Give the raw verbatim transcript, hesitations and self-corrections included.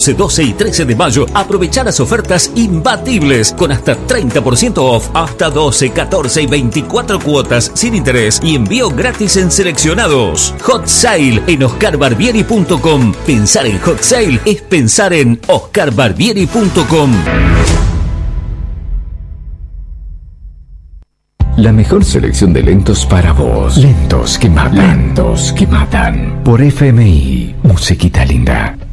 once, doce y trece de mayo, aprovechá las ofertas imbatibles con hasta treinta por ciento off, hasta doce, catorce y veinticuatro cuotas sin interés y envío gratis en seleccionados. Hot Sale en oscar barbieri punto com. Pensar en Hot Sale es pensar en oscar barbieri punto com. La mejor selección de lentos para vos. Lentos que matan. Lentos que matan. Por F M I, musiquita linda.